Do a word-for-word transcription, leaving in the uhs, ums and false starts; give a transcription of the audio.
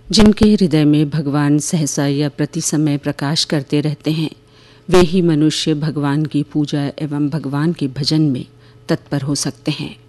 जिनके हृदय में भगवान सहसा या प्रति समय प्रकाश करते रहते हैं, वे ही मनुष्य भगवान की पूजा एवं भगवान के भजन में तत्पर हो सकते हैं।